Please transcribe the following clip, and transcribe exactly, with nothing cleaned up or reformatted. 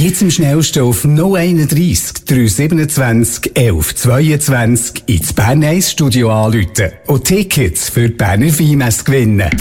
Jetzt am schnellsten auf null eins drei drei zwei sieben elf zweiundzwanzig ins Bern eins Studio anrufen und Tickets für die Berner Viehmesse gewinnen.